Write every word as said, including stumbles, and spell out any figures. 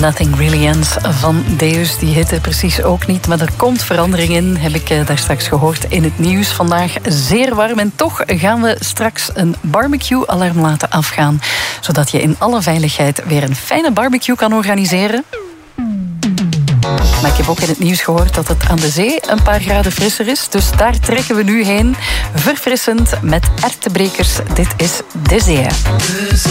Nothing Really Ends van Deus. Die hitte precies ook niet, maar er komt verandering in. Heb ik daar straks gehoord in het nieuws. Vandaag zeer warm en toch gaan we straks een barbecue-alarm laten afgaan. Zodat je in alle veiligheid weer een fijne barbecue kan organiseren. Maar ik heb ook in het nieuws gehoord dat het aan de zee een paar graden frisser is. Dus daar trekken we nu heen. Verfrissend met erwtenbrekers. Dit is De Zee.